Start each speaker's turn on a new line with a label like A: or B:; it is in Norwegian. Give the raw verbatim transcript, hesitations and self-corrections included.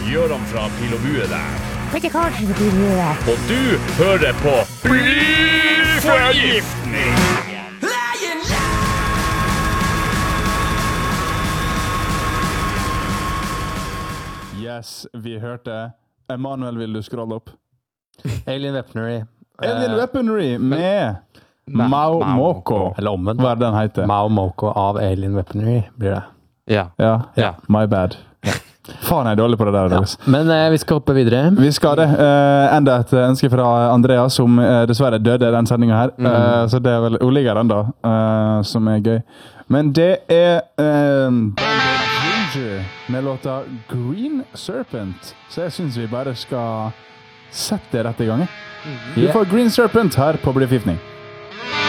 A: Gjøran fra Pil og Bue der.
B: Pretty hard to be here.
A: Og du hører på Blyforgiftning!
C: Yes, vi hørte. Emanuel, vil du scrolle opp?
D: Alien Weaponry.
C: Alien Weaponry med Mao Moko.
D: Eller omvendt.
C: Hva er det den heter?
D: Mao Moko av Alien Weaponry blir det.
E: Ja.
C: Ja,
D: Ja.
C: my bad. Faen, jeg er dårlig på det der.
D: Ja. Men eh, vi skal hoppe videre.
C: Vi skal det. Uh, enda et ønske fra Andrea, som uh, dessverre døde i den sendingen her.
D: Mm.
C: Uh, så det er vel Oligger enda, uh, som er gøy. Men det er uh, Ginger med låta Green Serpent. Så jeg synes vi bare skal sette det rett i gang. Vi får Green Serpent her på Blyforgiftning.